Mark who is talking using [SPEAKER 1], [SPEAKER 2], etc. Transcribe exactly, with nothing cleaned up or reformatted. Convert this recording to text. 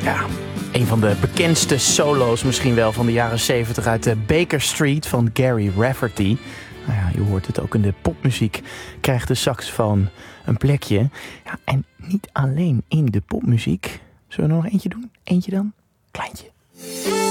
[SPEAKER 1] Ja, een van de bekendste solo's misschien wel van de jaren zeventig uit de Baker Street van Gary Rafferty. Nou ja, je hoort het ook in de popmuziek. Krijgt de saxofoon een plekje. Ja, en niet alleen in de popmuziek. Zullen we er nog eentje doen? Eentje dan? Kleintje.